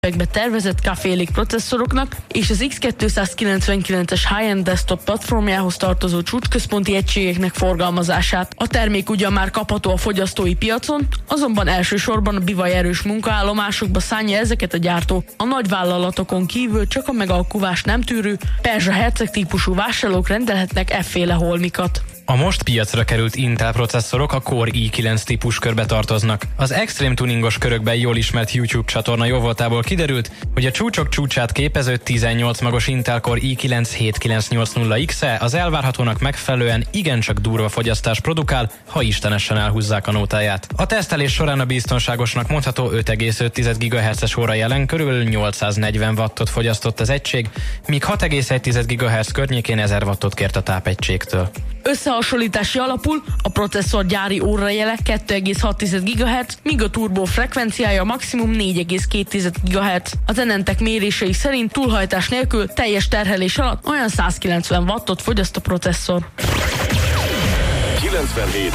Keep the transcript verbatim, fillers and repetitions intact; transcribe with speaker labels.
Speaker 1: tervezett Café Lake processzoroknak és az X kétszázkilencvenkilences high-end desktop platformjához tartozó csúcsközponti egységeknek forgalmazását. A termék ugyan már kapható a fogyasztói piacon, azonban elsősorban a bivaj erős munkaállomásokba szánja ezeket a gyártó. A nagyvállalatokon kívül csak a megalkuvást nem tűrő Perzsa Herceg típusú vásárlók rendelhetnek efféle holmikat.
Speaker 2: A most piacra került Intel processzorok a Core i kilenc típus körbe tartoznak. Az extrém tuningos körökben jól ismert YouTube csatorna jóvoltából kiderült, hogy a csúcsok csúcsát képező tizennyolc magos Intel Core i kilenc hetszáz-hetszáznyolcvan X-e az elvárhatónak megfelelően igencsak durva fogyasztást produkál, ha istenesen elhúzzák a nótáját. A tesztelés során a biztonságosnak mondható öt egész öt gigahertzes óra jelen körülbelül nyolcszáznegyven wattot fogyasztott az egység, míg hat egész egy gigahertz környékén ezer wattot kért a tápegységtől.
Speaker 1: Összehasonlítási alapul a processzor gyári órajele kettő egész hat gigahertz, míg a turbó frekvenciája maximum négy egész két gigahertz. Az Enentek mérései szerint túlhajtás nélkül teljes terhelés alatt olyan százkilencven wattot fogyaszt a processzor.
Speaker 3: kilencvenhét